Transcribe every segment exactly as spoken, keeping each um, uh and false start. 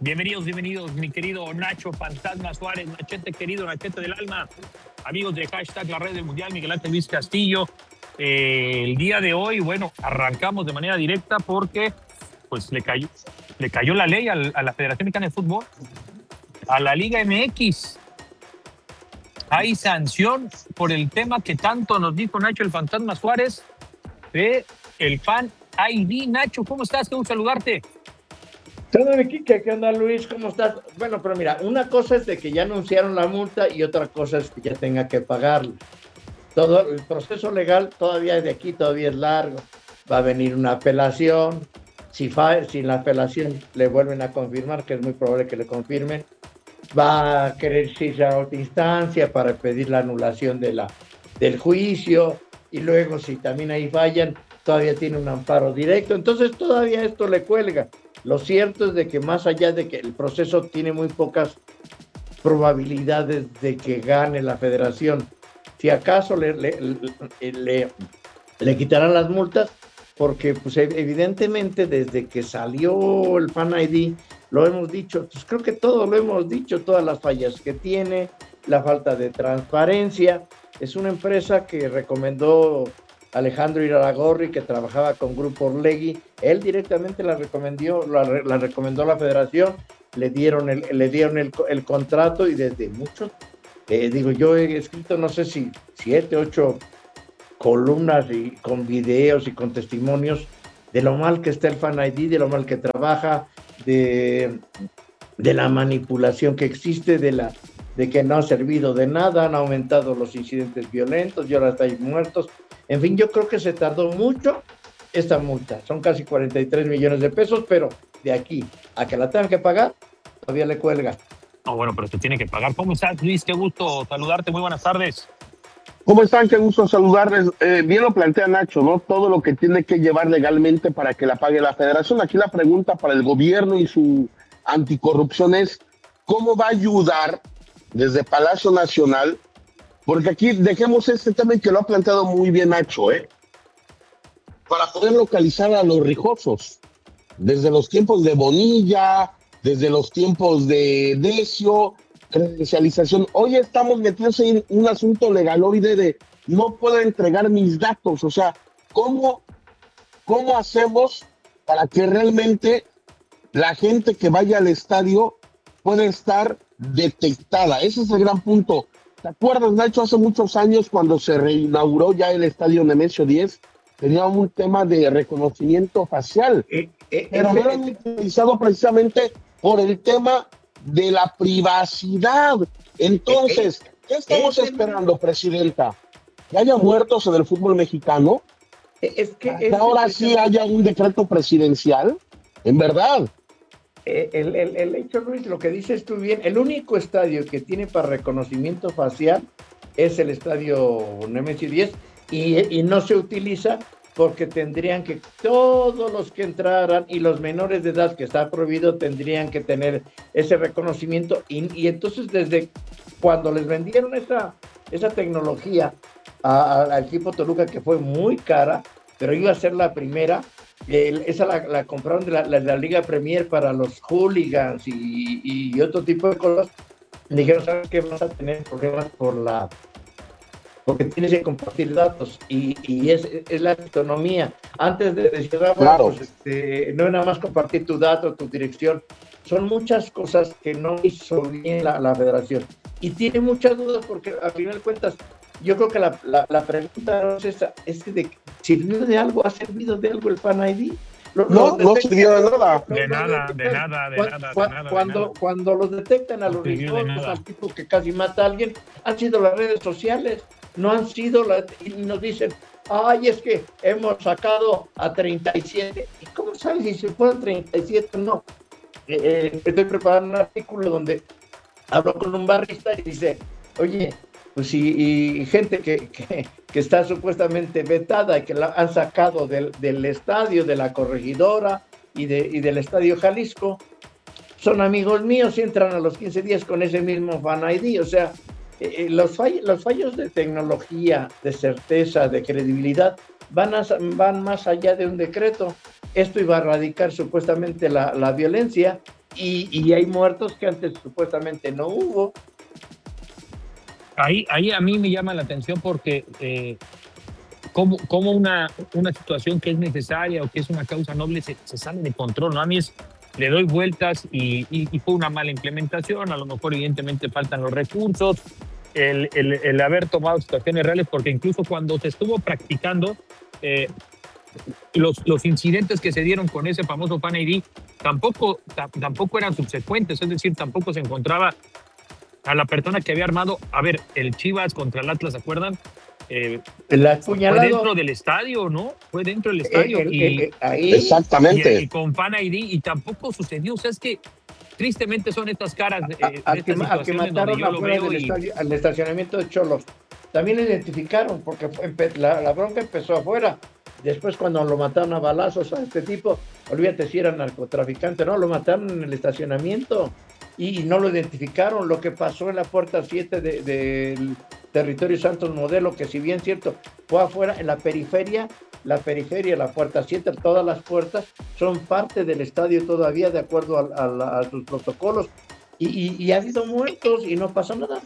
Bienvenidos, bienvenidos, mi querido Nacho Fantasma Suárez, Nachete querido, Nachete del alma, amigos de hashtag La Red del Mundial, Miguel Ángel Luis Castillo. Eh, el día de hoy, bueno, arrancamos de manera directa porque pues le cayó, le cayó la ley al, a la Federación Mexicana de Fútbol, a la Liga M X. Hay sanción por el tema que tanto nos dijo Nacho el Fantasma Suárez de el Fan I D. Nacho, ¿cómo estás? Qué gusto saludarte. ¿Qué onda, Kike? ¿Qué onda, Luis? ¿Cómo estás? Bueno, pero mira, una cosa es de que ya anunciaron la multa y otra cosa es que ya tenga que pagarla. Todo el proceso legal todavía es de aquí, todavía es largo. Va a venir una apelación. Si, fa, si la apelación le vuelven a confirmar, que es muy probable que le confirmen, va a querer irse a otra instancia para pedir la anulación de la, del juicio, y luego si también ahí fallan, todavía tiene un amparo directo. Entonces todavía esto le cuelga. Lo cierto es de que más allá de que el proceso tiene muy pocas probabilidades de que gane la federación, si acaso le, le, le, le, le quitarán las multas, porque pues evidentemente desde que salió el Fan I D, lo hemos dicho, pues creo que todo lo hemos dicho, todas las fallas que tiene, la falta de transparencia. Es una empresa que recomendó Alejandro Iraragorri, que trabajaba con Grupo Orlegui. Él directamente la recomendó, la, la recomendó a la federación, le dieron el, le dieron el, el contrato, y desde muchos, eh, digo, yo he escrito no sé si siete, ocho columnas y con videos y con testimonios de lo mal que está el Fan I D, de lo mal que trabaja, de, de la manipulación que existe, de la de que no ha servido de nada, han aumentado los incidentes violentos y ahora está ahí muertos. En fin, yo creo que se tardó mucho esta multa. Son casi cuarenta y tres millones de pesos, pero de aquí a que la tengan que pagar, todavía le cuelga. No, bueno, pero se tiene que pagar. ¿Cómo estás, Luis? Qué gusto saludarte. Muy buenas tardes. ¿Cómo están? Qué gusto saludarles. Eh, bien lo plantea Nacho, ¿no? Todo lo que tiene que llevar legalmente para que la pague la federación. Aquí la pregunta para el gobierno y su anticorrupción es, ¿cómo va a ayudar desde Palacio Nacional? Porque aquí dejemos este tema que lo ha planteado muy bien Nacho, ¿eh? Para poder localizar a los rijosos, desde los tiempos de Bonilla, desde los tiempos de Decio, credencialización. Hoy estamos metidos en un asunto legaloide de no puedo entregar mis datos. O sea, ¿cómo, cómo hacemos para que realmente la gente que vaya al estadio pueda estar detectada? Ese es el gran punto. ¿Te acuerdas, Nacho, hace muchos años cuando se reinauguró ya el estadio Nemesio diez? Tenía un tema de reconocimiento facial, eh, eh, pero no lo han utilizado precisamente por el tema de la privacidad. Entonces, ¿qué estamos eh, eh, esperando, presidenta? ¿Que haya muertos en el fútbol mexicano? Es que ¿Que ahora sí haya un decreto presidencial? En verdad. El, el, el hecho, Luis, lo que dices tú bien, el único estadio que tiene para reconocimiento facial es el estadio Nemesio diez, y, y no se utiliza porque tendrían que, todos los que entraran y los menores de edad, que está prohibido, tendrían que tener ese reconocimiento, y, y entonces desde cuando les vendieron esa, esa tecnología al equipo Toluca, que fue muy cara, pero iba a ser la primera, Eh, esa la, la compraron de la, la, la Liga Premier para los hooligans y, y otro tipo de cosas. Dijeron, ¿sabes qué? Vas a tener problemas por la porque tienes que compartir datos, y, y es, es la autonomía. Antes de decir, ah, bueno, claro. pues, este, no es nada más compartir tu dato, tu dirección. Son muchas cosas que no hizo bien la, la federación, y tiene muchas dudas porque al final de cuentas yo creo que la, la, la pregunta no es esa, es que de, ¿sirvió de algo? ¿Ha servido de algo el Fan I D? Lo, no, no sirvió de nada. De nada, de nada, de cuando, nada. Cuando, de cuando, nada. cuando los detectan a los rijosos, al tipo que casi mata a alguien, han sido las redes sociales, no han sido las, y nos dicen, ay, es que hemos sacado a treinta y siete. ¿Y cómo sabes si se fueron treinta y siete o no? Eh, eh, estoy preparando un artículo donde hablo con un barrista y dice, oye, pues y, y gente que, que, que está supuestamente vetada y que la han sacado del, del estadio, de la Corregidora y, de, y del Estadio Jalisco, son amigos míos y entran a los quince días con ese mismo Fan I D. O sea, eh, los, fall, los fallos de tecnología, de certeza, de credibilidad, van, a, van más allá de un decreto. Esto iba a erradicar supuestamente la, la violencia, y, y hay muertos que antes supuestamente no hubo. Ahí, ahí a mí me llama la atención porque eh, como, como una, una situación que es necesaria o que es una causa noble se, se sale de control, ¿no? A mí es, le doy vueltas y, y, y fue una mala implementación, a lo mejor evidentemente faltan los recursos, el, el, el haber tomado situaciones reales, porque incluso cuando se estuvo practicando, eh, los, los incidentes que se dieron con ese famoso Fan I D tampoco, tampoco eran subsecuentes, es decir, tampoco se encontraba a la persona que había armado, a ver, el Chivas contra el Atlas, ¿se acuerdan? Eh, fue dentro del estadio, ¿no? Fue dentro del estadio. El, el, y, el, el, ahí. Exactamente. Y, y con Fan I D, y tampoco sucedió. O sea, es que tristemente son estas caras. Eh, a, a, estas que, a que mataron afuera del y... estadio, al estacionamiento de Cholos. También lo identificaron, porque fue, la, la bronca empezó afuera. Después, cuando lo mataron a balazos a este tipo, olvídate si era narcotraficante, no, lo mataron en el estacionamiento. Y no lo identificaron. Lo que pasó en la puerta siete del de, de territorio Santos Modelo, que si bien cierto, fue afuera, en la periferia, la periferia, la puerta siete, todas las puertas son parte del estadio todavía de acuerdo a, a, a sus protocolos. Y, y, y ha habido muertos y no pasó nada.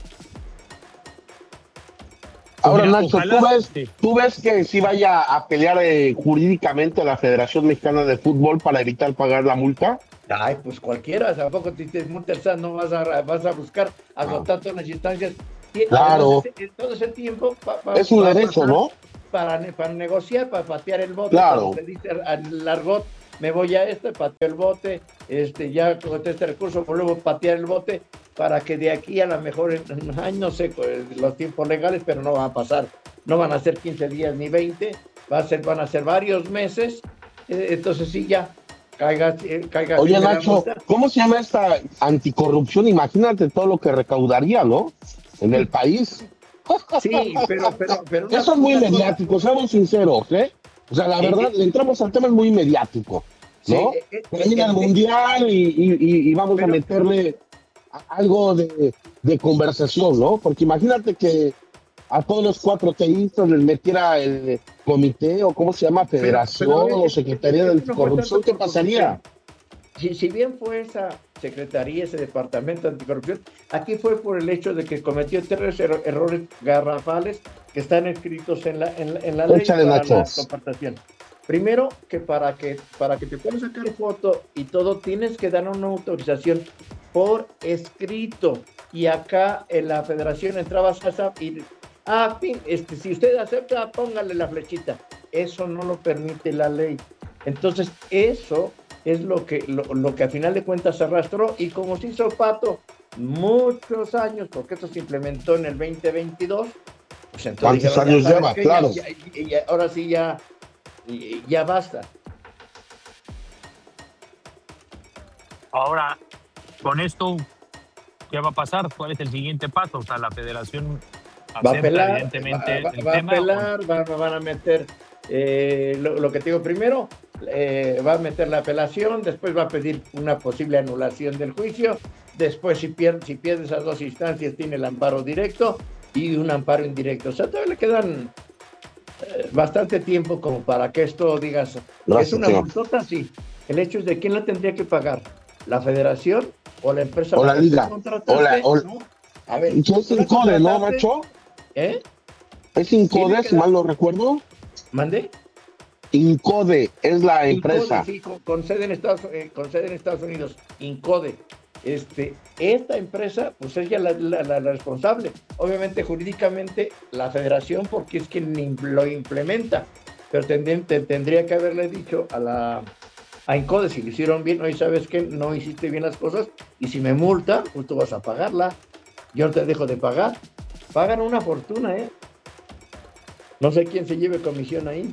Ahora, Mira, Nacho, ojalá, ¿tú, ves, sí. ¿tú ves que sí vaya a pelear eh, jurídicamente a la Federación Mexicana de Fútbol para evitar pagar la multa? Ay, pues cualquiera, tampoco te dices multa, no vas a, vas a buscar agotar todas las instancias. Claro. Ese, todo ese tiempo pa, pa, es un pa, derecho, para, ¿no? Para, para negociar, para patear el bote. Claro. Se dice al argot, me voy a este, pateo el bote, este, ya con este recurso, luego patear el bote, para que de aquí a lo mejor, en, ay, no sé, los tiempos legales, pero no van a pasar, no van a ser quince días ni veinte, va a ser, van a ser varios meses, eh, entonces sí, ya. Caiga, caiga Oye, Nacho, ¿cómo se llama esta anticorrupción? Imagínate todo lo que recaudaría, ¿no? En el país. Sí, pero... pero, pero Eso es muy mediático, seamos sinceros, ¿eh? O sea, la verdad, le entramos al tema, es muy mediático, ¿no? Sí, eh, Termina eh, el eh, mundial y, y, y vamos pero, a meterle algo de, de conversación, ¿no? Porque imagínate que a todos los cuatro teístas les metiera el comité, o cómo se llama, federación, pero, pero, o secretaría de anticorrupción, ¿qué pasaría? Si, si bien fue esa secretaría, ese departamento de anticorrupción, aquí fue por el hecho de que cometió tres er errores garrafales que están escritos en la, en, en la ley Échale, para Nacho. La compartación. Primero, que para que para que te puedas sacar foto y todo, tienes que dar una autorización por escrito. Y acá en la federación entrabas a y ah, este, si usted acepta, póngale la flechita. Eso no lo permite la ley. Entonces, eso es lo que, lo, lo que a final de cuentas se arrastró, y como se hizo pato muchos años, porque esto se implementó en el veinte veintidós, pues entonces ¿cuántos años lleva? Claro. Ya, ya, ya, ahora sí ya, ya basta. Ahora, con esto, ¿qué va a pasar? ¿Cuál es el siguiente paso? O sea, la federación va a apelar, evidentemente va, va, el va tema, a apelar, o... van, van a meter eh, lo, lo que te digo primero, eh, va a meter la apelación, después va a pedir una posible anulación del juicio, después si pierde, si pierde esas dos instancias tiene el amparo directo y un amparo indirecto. O sea, todavía le quedan eh, bastante tiempo como para que esto digas, Gracias, es una multota, sí. El hecho es de quién la tendría que pagar, la federación o la empresa o la liga, o la, o... ¿no? A ver, es Incode, ¿no, Nacho? ¿Eh? ¿Es Incode, si mal no recuerdo? ¿Mande? Incode es la empresa. Incode, sí, con, con, sede en Estados, eh, con sede en Estados Unidos, Incode. Este, esta empresa, pues es ya la, la, la, la responsable. Obviamente, jurídicamente, la federación, porque es quien lo implementa. Pero tendría, tendría que haberle dicho a la a Incode, si lo hicieron bien, hoy sabes que no hiciste bien las cosas, y si me multan, pues tú vas a pagarla. Yo no te dejo de pagar. Pagan una fortuna, ¿eh? No sé quién se lleve comisión ahí.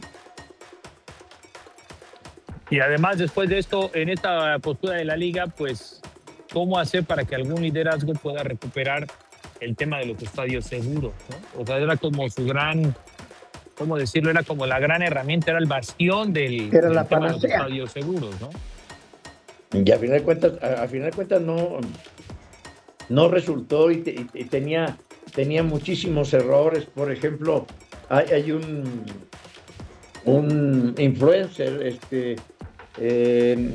Y además, después de esto, en esta postura de la liga, pues, ¿cómo hacer para que algún liderazgo pueda recuperar el tema de los estadios seguros, ¿no? O sea, era como su gran, ¿cómo decirlo? Era como la gran herramienta, era el bastión del, era del la tema de los panacea. estadios seguros, ¿no? Y a final de cuentas, a, a final de cuentas no, no resultó y, te, y, y tenía, tenía muchísimos errores. Por ejemplo, hay, hay un, un influencer, este, eh,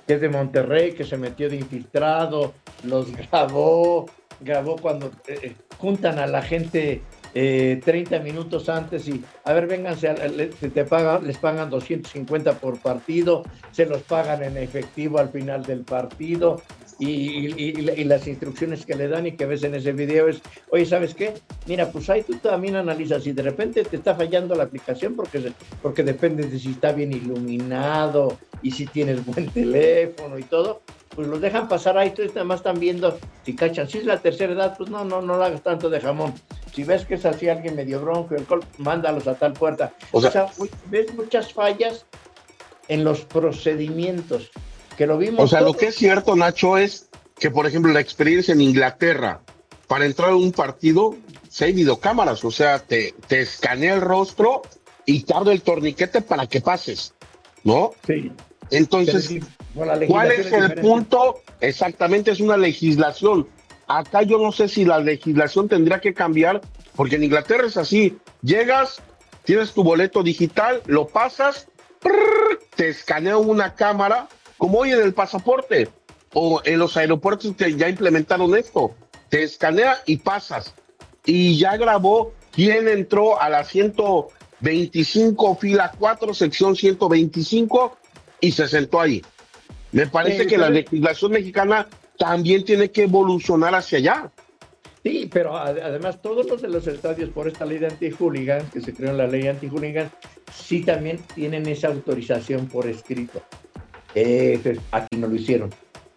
que es de Monterrey, que se metió de infiltrado, los grabó, grabó cuando eh, juntan a la gente eh, treinta minutos antes y, a ver, vénganse, te, te pagan, les pagan doscientos cincuenta por partido, se los pagan en efectivo al final del partido. Y, y, y las instrucciones que le dan y que ves en ese video es, oye, ¿sabes qué? Mira, pues ahí tú también analizas si de repente te está fallando la aplicación porque, porque depende de si está bien iluminado y si tienes buen teléfono y todo, pues los dejan pasar ahí, tú nada más están viendo si cachan. Si es la tercera edad, pues no, no, no lo hagas tanto de jamón. Si ves que es así alguien medio bronco, el col, mándalos a tal puerta. O sea, o sea, ves muchas fallas en los procedimientos. Que lo vimos o sea, todo. Lo que es cierto, Nacho, es que, por ejemplo, la experiencia en Inglaterra, para entrar a un partido, si hay videocámaras, o sea, te, te escanea el rostro y te abre el torniquete para que pases, ¿no? Sí. Entonces, bueno, ¿cuál es, es el diferente. punto? Exactamente, es una legislación. Acá yo no sé si la legislación tendría que cambiar, porque en Inglaterra es así, llegas, tienes tu boleto digital, lo pasas, prrr, te escanea una cámara, como hoy en el pasaporte o en los aeropuertos que ya implementaron esto, te escanea y pasas. Y ya grabó quién entró a la ciento veinticinco, fila cuatro, sección ciento veinticinco y se sentó ahí. Me parece sí, que la legislación mexicana también tiene que evolucionar hacia allá. Sí, pero además todos los de los estadios por esta ley de anti-hooligans, que se creó en la ley anti-hooligans, sí también tienen esa autorización por escrito. Eh, aquí no lo hicieron.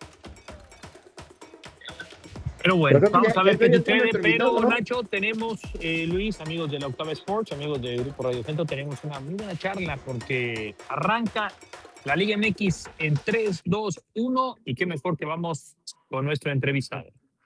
Pero bueno, pero vamos ya, a ver qué sucede. Pero, ¿no? Nacho, tenemos, eh, Luis, amigos de la Octava Sports, amigos del Grupo Radio Centro, tenemos una muy buena charla porque arranca la Liga M X en tres, dos, uno y qué mejor que vamos con nuestro entrevistado.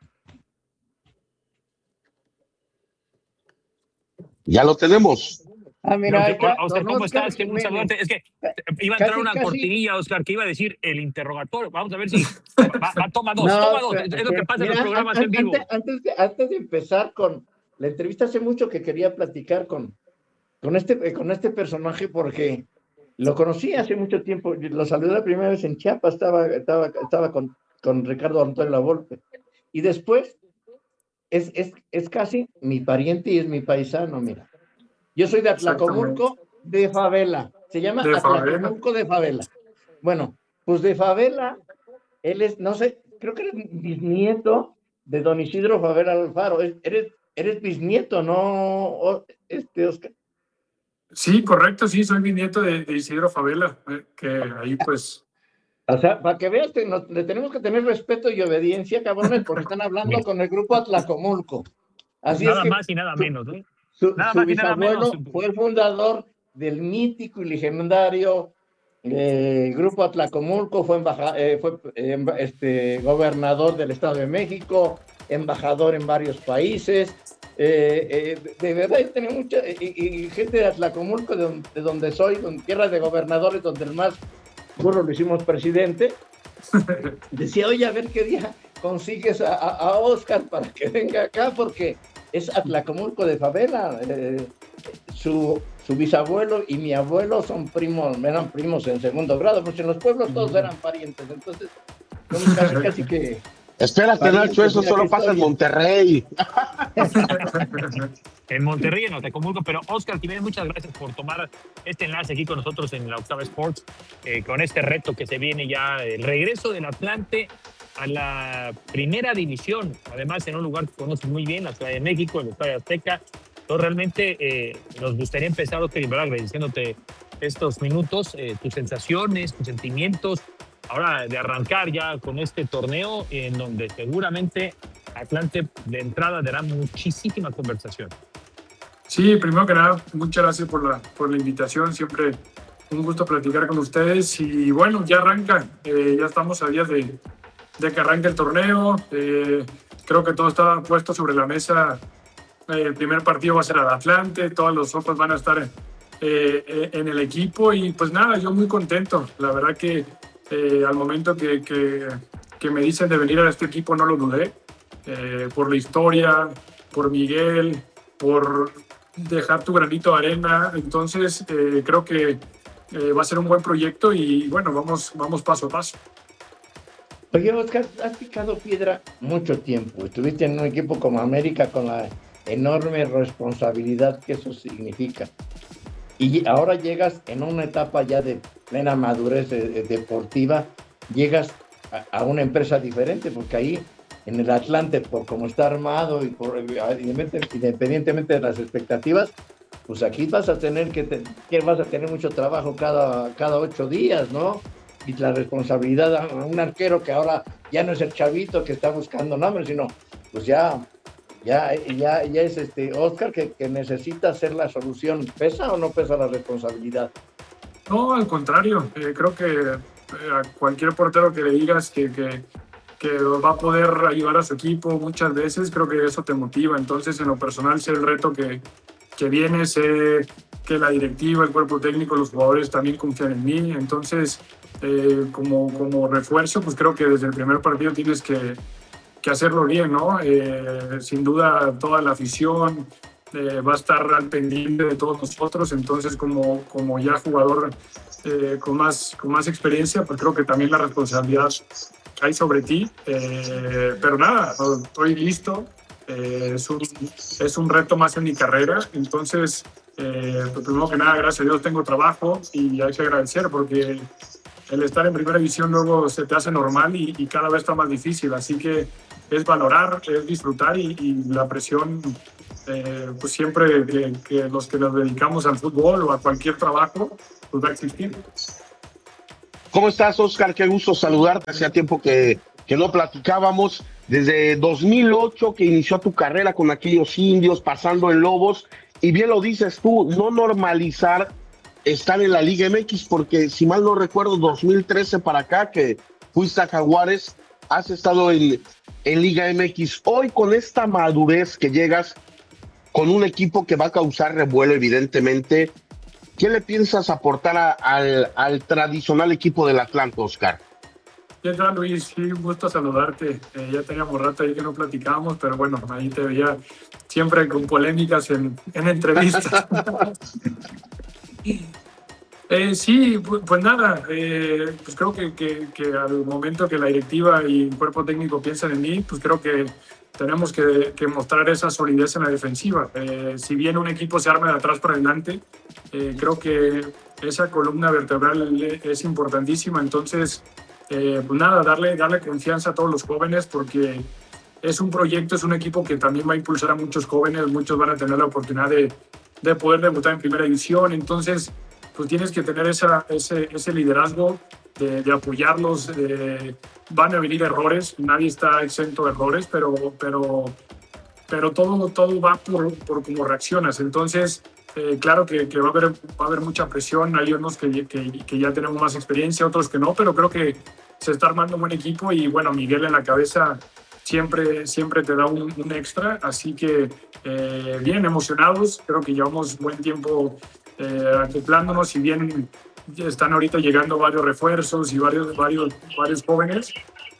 Ya lo tenemos. Ah, mira, no, que, Oscar, ¿cómo estás? Qué gusto saludarte. Es que iba a entrar casi, una casi. cortinilla, Oscar, que iba a decir el interrogatorio. Vamos a ver si va, va, toma dos, no, toma dos. Pero, es lo que pasa mira, en los programas antes, en vivo. Antes de, antes de empezar con la entrevista, hace mucho que quería platicar con, con, este, con este personaje porque lo conocí hace mucho tiempo. Lo saludé la primera vez en Chiapas, estaba, estaba, estaba con, con Ricardo Antonio Lavolpe. Y después es, es, es casi mi pariente y es mi paisano, mira. Yo soy de Atlacomulco de Favela. Se llama de Atlacomulco Favela. de Favela. Bueno, pues de Favela, él es, no sé, creo que eres bisnieto de don Isidro Favela Alfaro. Eres, eres bisnieto, ¿no, este Oscar? Sí, correcto, sí, soy bisnieto de, de Isidro Favela, que ahí pues... O sea, para que veas, que nos, le tenemos que tener respeto y obediencia, cabrones, porque están hablando con el grupo Atlacomulco. Así nada es que, más y nada menos, ¿eh? Su, nada su más bisabuelo nada menos. Fue el fundador del mítico y legendario eh, Grupo Atlacomulco, fue, embaja, eh, fue eh, este, gobernador del Estado de México, embajador en varios países. Eh, eh, de verdad, yo tenía mucha y, y gente de Atlacomulco, de donde, de donde soy, donde, tierra de gobernadores, donde el más burro lo hicimos presidente. Decía, oye, a ver qué día consigues a, a, a Oscar para que venga acá, porque es Atlacomulco de Favela. Eh, su, su bisabuelo y mi abuelo son primos, eran primos en segundo grado, porque en los pueblos todos eran parientes, entonces casi, casi que... Espérate, Nacho, eso solo pasa en Monterrey. En Monterrey, en Atlacomulco, pero Oscar Jiménez, muchas gracias por tomar este enlace aquí con nosotros en la Octava Sports, eh, con este reto que se viene ya, el regreso del Atlante a la primera división, además en un lugar que conoces muy bien, la Ciudad de México, el Estadio Azteca. Entonces realmente eh, nos gustaría empezar, Oscar, y agradeciéndote estos minutos, eh, tus sensaciones, tus sentimientos, ahora de arrancar ya con este torneo en donde seguramente Atlante de entrada dará muchísima conversación. Sí, primero que nada, muchas gracias por la, por la invitación, siempre un gusto platicar con ustedes y bueno, ya arranca, eh, ya estamos a días de, de que arranque el torneo, eh, creo que todo está puesto sobre la mesa, eh, el primer partido va a ser al Atlante, todos los ojos van a estar eh, en el equipo y pues nada, yo muy contento, la verdad que Eh, al momento que, que, que me dicen de venir a este equipo no lo dudé, eh, por la historia, por Miguel, por dejar tu granito de arena, entonces eh, creo que eh, va a ser un buen proyecto y bueno, vamos, vamos paso a paso. Oye, Oscar, has picado piedra mucho tiempo. Estuviste en un equipo como América con la enorme responsabilidad que eso significa. Y ahora llegas en una etapa ya de plena madurez de, de, deportiva, llegas a, a una empresa diferente, porque ahí en el Atlante, por cómo está armado y por, independientemente de las expectativas, pues aquí vas a tener que, te, que vas a tener mucho trabajo cada, cada ocho días, ¿no? Y la responsabilidad a un arquero que ahora ya no es el chavito que está buscando nombres, sino pues ya, ya, ya, ya es este Oscar que, que necesita hacer la solución. ¿Pesa o no pesa la responsabilidad? No, al contrario, eh, creo que eh, a cualquier portero que le digas que, que, que va a poder ayudar a su equipo muchas veces, creo que eso te motiva. Entonces, en lo personal, sé el reto que, que viene, sé que la directiva, el cuerpo técnico, los jugadores también confían en mí. Entonces, eh, como, como refuerzo, pues creo que desde el primer partido tienes que, que hacerlo bien, ¿no? Eh, sin duda, toda la afición eh, va a estar al pendiente de todos nosotros. Entonces, como, como ya jugador eh, con, más, con más experiencia, pues creo que también la responsabilidad cae sobre ti. Eh, pero nada, estoy listo. Eh, es, un, es un reto más en mi carrera. Entonces, eh, pues primero que nada, gracias a Dios tengo trabajo y hay que agradecer porque el estar en primera división luego se te hace normal y, y cada vez está más difícil. Así que es valorar, es disfrutar y, y la presión, eh, pues siempre que, que los que nos dedicamos al fútbol o a cualquier trabajo, pues va a existir. ¿Cómo estás, Oscar? Qué gusto saludarte. Hacía tiempo que, que no platicábamos. Desde dos mil ocho que inició tu carrera con aquellos indios, pasando en Lobos, y bien lo dices tú, no normalizar estar en la Liga M X, porque si mal no recuerdo, dos mil trece para acá, que fuiste a Jaguares, has estado en, en Liga M X. Hoy, con esta madurez que llegas, con un equipo que va a causar revuelo, evidentemente, ¿qué le piensas aportar a, al, al tradicional equipo del Atlante, Oscar? ¿Qué tal, Luis? Sí, un gusto saludarte. Eh, ya teníamos rato ahí que no platicábamos, pero bueno, ahí te veía siempre con polémicas en, en entrevistas. eh, sí, pues, pues nada, eh, pues creo que, que, que al momento que la directiva y el cuerpo técnico piensan en mí, pues creo que tenemos que, que mostrar esa solidez en la defensiva. Eh, si bien un equipo se arma de atrás para adelante, eh, creo que esa columna vertebral es importantísima. Entonces, Eh, pues nada, darle, darle confianza a todos los jóvenes porque es un proyecto, es un equipo que también va a impulsar a muchos jóvenes, muchos van a tener la oportunidad de, de poder debutar en primera división. Entonces, pues tienes que tener esa, ese, ese liderazgo de, de apoyarlos. De, van a venir errores, nadie está exento de errores, pero, pero, pero todo, todo va por, por cómo reaccionas. Entonces, Eh, claro que, que va, a haber, va a haber mucha presión, hay unos que, que, que ya tenemos más experiencia, otros que no, pero creo que se está armando un buen equipo y bueno, Miguel en la cabeza siempre, siempre te da un, un extra, así que eh, bien emocionados, creo que llevamos buen tiempo eh, acoplándonos, y bien están ahorita llegando varios refuerzos y varios, varios, varios jóvenes,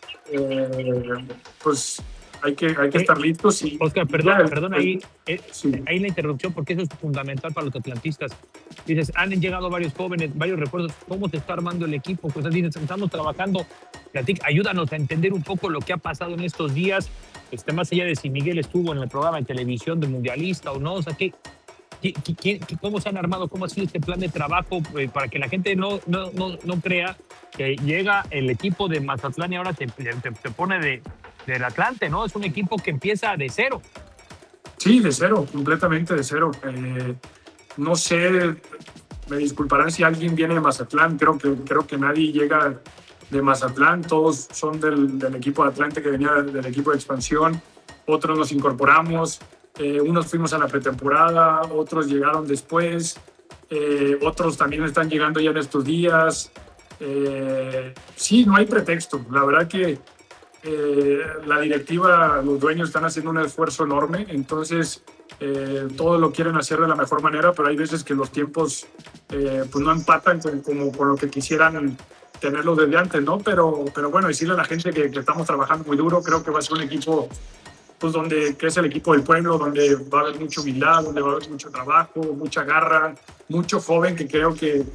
eh, pues Hay que, hay que estar listos. Y, Oscar, perdón, ya, perdón el, ahí, eh, sí. ahí la interrupción, porque eso es fundamental para los atlantistas. Dices, han llegado varios jóvenes, varios refuerzos. ¿Cómo se está armando el equipo? Pues dices, estamos trabajando. Platic, ayúdanos a entender un poco lo que ha pasado en estos días, este, más allá de si Miguel estuvo en el programa de televisión de Mundialista o no. O sea, ¿qué, qué, qué, qué, ¿cómo se han armado? ¿Cómo ha sido este plan de trabajo? Eh, para que la gente no, no, no, no crea que llega el equipo de Mazatlán y ahora te, te, te pone de... del Atlante, ¿no? Es un equipo que empieza de cero. Sí, de cero, completamente de cero. Eh, no sé, me disculparán si alguien viene de Mazatlán, creo que, creo que nadie llega de Mazatlán, todos son del, del equipo de Atlante que venía del, del equipo de expansión, otros nos incorporamos, eh, unos fuimos a la pretemporada, otros llegaron después, eh, otros también están llegando ya en estos días. Eh, sí, no hay pretexto, la verdad que Eh, la directiva, los dueños están haciendo un esfuerzo enorme, entonces eh, todo lo quieren hacer de la mejor manera, pero hay veces que los tiempos eh, pues no empatan con, como, con lo que quisieran tenerlo desde antes, ¿no? Pero, pero bueno, decirle a la gente que, que estamos trabajando muy duro, creo que va a ser un equipo pues donde, que es el equipo del pueblo, donde va a haber mucha humildad, donde va a haber mucho trabajo, mucha garra, mucho joven que creo que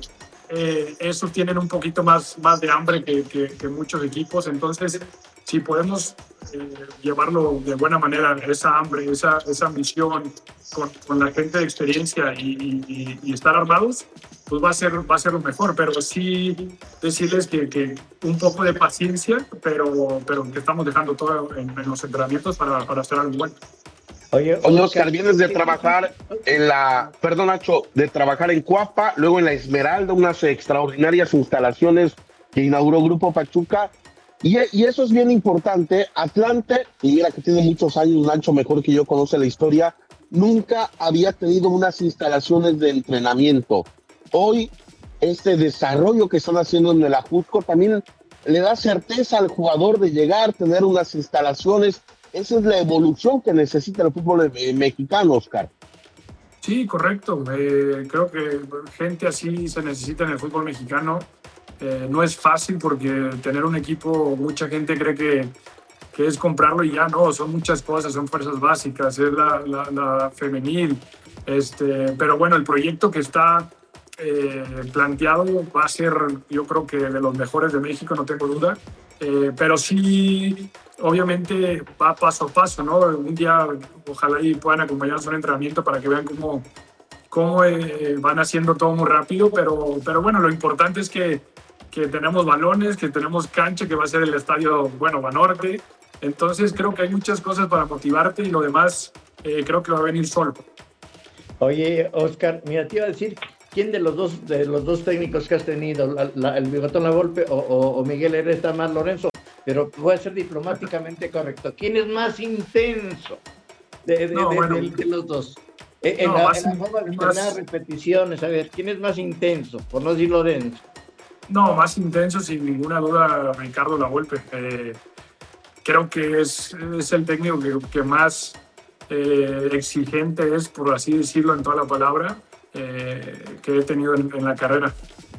eh, esos tienen un poquito más, más de hambre que, que, que muchos equipos. Entonces, si podemos eh, llevarlo de buena manera, esa hambre, esa, esa ambición con, con la gente de experiencia y, y, y estar armados, pues va a ser, va a ser lo mejor. Pero sí decirles que, que un poco de paciencia, pero, pero que estamos dejando todo en, en los entrenamientos para, para hacer algo bueno. Oye, Oye, Oscar, vienes de trabajar en la, perdón Nacho, de trabajar en Cuapa, luego en la Esmeralda, unas extraordinarias instalaciones que inauguró Grupo Pachuca, y, y eso es bien importante. Atlante, y mira que tiene muchos años, Nacho, mejor que yo conoce la historia, nunca había tenido unas instalaciones de entrenamiento. Hoy, este desarrollo que están haciendo en el Ajusco también le da certeza al jugador de llegar, tener unas instalaciones. Esa es la evolución que necesita el fútbol eh, mexicano, Oscar. Sí, correcto. Eh, creo que gente así se necesita en el fútbol mexicano. Eh, no es fácil porque tener un equipo, mucha gente cree que, que es comprarlo y ya no, son muchas cosas, son fuerzas básicas, es la, la, la femenil. Este, pero bueno, el proyecto que está eh, planteado va a ser, yo creo que de los mejores de México, no tengo duda. Eh, pero sí, obviamente va paso a paso, ¿no? Un día ojalá y puedan acompañarnos a un entrenamiento para que vean cómo, cómo eh, van haciendo todo muy rápido, pero, pero bueno, lo importante es que, que tenemos balones, que tenemos cancha, que va a ser el estadio, bueno, Banorte. Entonces creo que hay muchas cosas para motivarte y lo demás eh, creo que va a venir solo. Oye, Oscar, mira, te iba a decir, ¿quién de los dos, de los dos técnicos que has tenido, la, la, el Bigotón Lavolpe o, o, o Miguel Herrera, está más Lorenzo? Pero voy a ser diplomáticamente correcto. ¿Quién es más intenso de, de, no, de, bueno, de, de los dos? En, no, la, en la forma de entrenar, repeticiones, a ver, ¿quién es más intenso? Por no decir Lorenzo. No, más intenso sin ninguna duda Ricardo Lavolpe. Eh, creo que es, es el técnico que, que más eh, exigente es, por así decirlo en toda la palabra, eh, que he tenido en, en la carrera.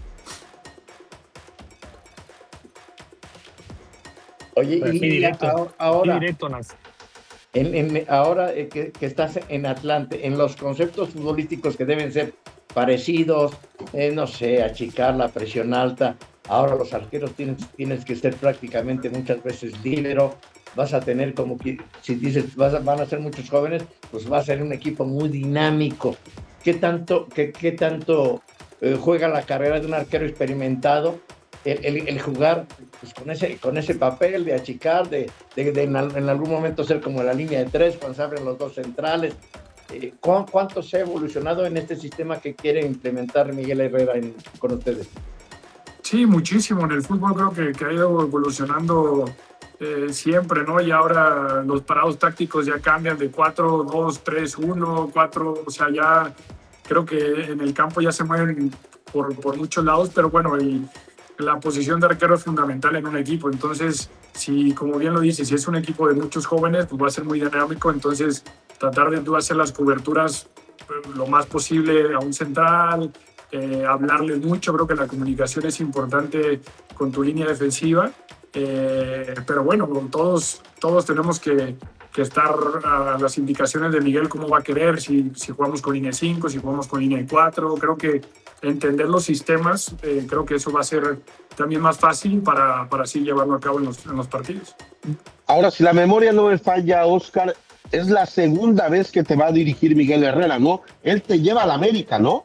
Oye, pues y sí, directo, ahora, sí, directo, en, en, ahora eh, que, que estás en Atlante, en los conceptos futbolísticos que deben ser parecidos, eh, no sé, achicar la presión alta, ahora los arqueros tienes, tienes que ser prácticamente muchas veces líbero, vas a tener como que, si dices, vas a, van a ser muchos jóvenes, pues va a ser un equipo muy dinámico. ¿Qué tanto, qué, qué tanto eh, juega la carrera de un arquero experimentado? El, el, el jugar pues, con, ese, con ese papel de achicar, de, de, de en, en algún momento ser como la línea de tres cuando se abren los dos centrales. Eh, ¿cu ¿Cuánto se ha evolucionado en este sistema que quiere implementar Miguel Herrera en, con ustedes? Sí, muchísimo. En el fútbol creo que, que ha ido evolucionando eh, siempre, ¿no? Y ahora los parados tácticos ya cambian de cuatro dos tres uno, cuatro, o sea, ya creo que en el campo ya se mueven por, por muchos lados, pero bueno, el la posición de arquero es fundamental en un equipo. Entonces, si, como bien lo dices, si es un equipo de muchos jóvenes, pues va a ser muy dinámico. Entonces, tratar de tú hacer las coberturas lo más posible a un central, eh, hablarles mucho. Creo que la comunicación es importante con tu línea defensiva. Eh, pero bueno, todos, todos tenemos que, que estar a las indicaciones de Miguel, cómo va a querer, si, si jugamos con línea cinco, si jugamos con línea cuatro. Creo que entender los sistemas, eh, creo que eso va a ser también más fácil para, para así llevarlo a cabo en los, en los partidos. Ahora, si la memoria no me falla, Oscar, es la segunda vez que te va a dirigir Miguel Herrera, ¿no? Él te lleva a la América, ¿no?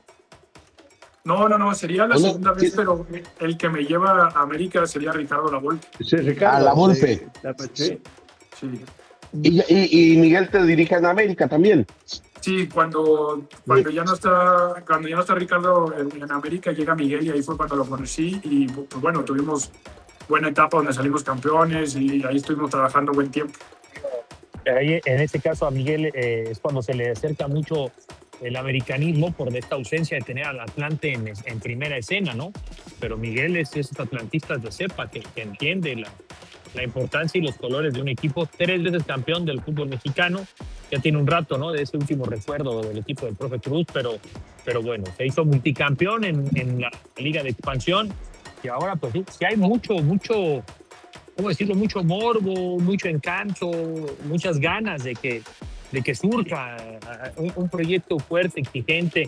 No, no, no, sería la no, segunda no, vez, sí. Pero el que me lleva a América sería Ricardo Lavolpe. Sí, Ricardo. A Lavolpe. Sí. Sí. Y, y, y Miguel te dirige en América también. Sí, cuando, cuando, ya no está, cuando ya no está Ricardo en, en América, llega Miguel y ahí fue cuando lo conocí y pues bueno, tuvimos buena etapa donde salimos campeones y ahí estuvimos trabajando buen tiempo. Ahí, en este caso a Miguel eh, es cuando se le acerca mucho el americanismo por esta ausencia de tener al Atlante en, en primera escena, ¿no? Pero Miguel es esos atlantistas de cepa que, que entiende la, la importancia y los colores de un equipo, tres veces campeón del fútbol mexicano. Ya tiene un rato, ¿no? De ese último recuerdo del equipo del profe Cruz, pero, pero bueno, se hizo multicampeón en, en la Liga de Expansión y ahora pues sí, sí hay mucho, mucho, ¿cómo decirlo? Mucho morbo, mucho encanto, muchas ganas de que, de que surja un, un proyecto fuerte, exigente,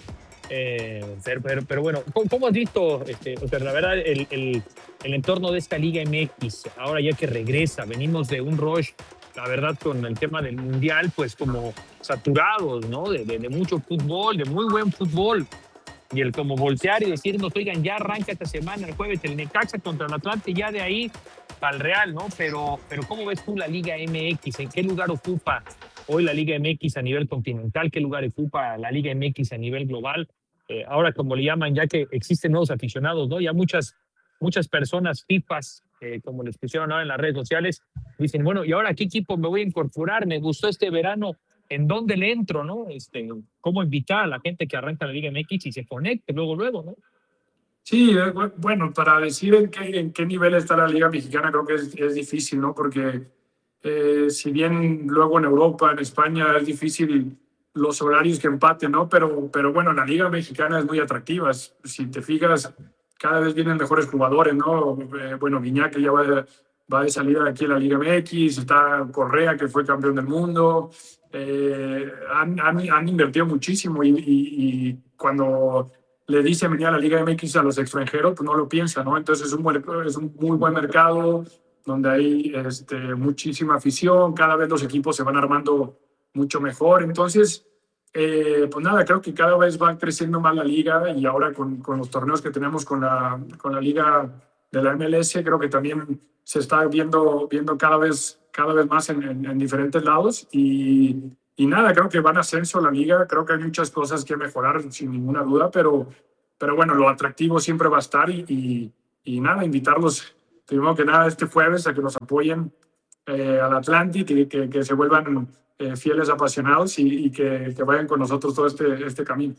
Eh, pero, pero, pero bueno, ¿cómo, cómo has visto, este, o sea, la verdad, el, el, el entorno de esta Liga M X, ahora ya que regresa, venimos de un rush, la verdad, con el tema del Mundial, pues como saturados, ¿no? De, de, de mucho fútbol, de muy buen fútbol. Y el como voltear y decirnos, oigan, ya arranca esta semana, el jueves, el Necaxa contra el Atlante, ya de ahí para el Real, ¿no? Pero, pero ¿cómo ves tú la Liga M X? ¿En qué lugar ocupa hoy la Liga M X a nivel continental? ¿Qué lugar ocupa la Liga M X a nivel global? Eh, ahora, como le llaman, ya que existen nuevos aficionados, ¿no? Ya muchas, muchas personas FIFAs, eh, como les pusieron ahora en las redes sociales, dicen, bueno, ¿y ahora qué equipo me voy a incorporar? Me gustó este verano, ¿en dónde le entro, no? Este, ¿cómo invitar a la gente que arranca la Liga M X y se conecte luego, luego, ¿no? Sí, eh, bu- bueno, para decir en qué, en qué nivel está la Liga Mexicana creo que es, es difícil, ¿no? Porque eh, si bien luego en Europa, en España es difícil los horarios que empaten, ¿no? Pero, pero bueno, la Liga Mexicana es muy atractiva. Es- Si te fijas, cada vez vienen mejores jugadores, ¿no? Eh, bueno, Guiñac que ya va de, va de salida de aquí a la Liga M X, está Correa que fue campeón del mundo. Eh, han, han, han invertido muchísimo y, y, y cuando le dice venir a la Liga M X a los extranjeros, pues no lo piensa, ¿no? Entonces es un, buen- es un muy buen mercado donde hay este, muchísima afición, cada vez los equipos se van armando mucho mejor. Entonces, eh, pues nada, creo que cada vez va creciendo más la liga y ahora con, con los torneos que tenemos con la, con la liga de la M L S, creo que también se está viendo, viendo cada, vez, cada vez más en, en, en diferentes lados y, y nada, creo que va en ascenso la liga, creo que hay muchas cosas que mejorar sin ninguna duda, pero, pero bueno, lo atractivo siempre va a estar y, y, y nada, invitarlos primero que nada este jueves a que nos apoyen eh, al Atlantic y que, que se vuelvan eh, fieles apasionados y, y que, que vayan con nosotros todo este, este camino.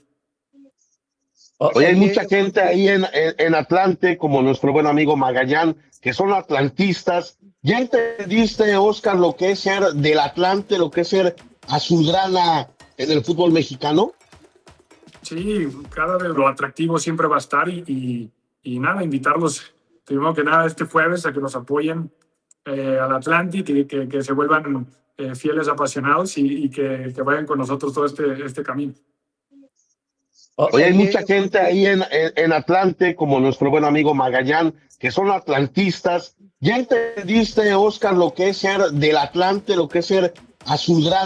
O- Oye, hay Oye, mucha gente ahí en, en, en Atlante, como nuestro buen amigo Magallán, que son atlantistas. ¿Ya entendiste, Oscar, lo que es ser del Atlante, lo que es ser azulgrana en el fútbol mexicano? Sí, cada vez lo atractivo siempre va a estar y, y, y nada, invitarlos primero que nada este jueves a que nos apoyen eh, al Atlantic y que, que se vuelvan eh, fieles apasionados y, y que, que vayan con nosotros todo este, este camino. o- Oye, hay mucha oye, gente ahí en, en, en Atlante, como nuestro buen amigo Magallán, que son atlantistas. ¿Ya entendiste, Oscar, lo que es ser del Atlante, lo que es ser azulgrana